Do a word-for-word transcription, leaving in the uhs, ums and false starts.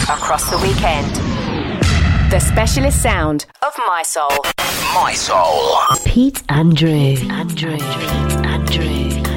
across the weekend. The specialist sound of My Soul. My Soul. Pete Andrew. Pete Andrew. Pete Andrew.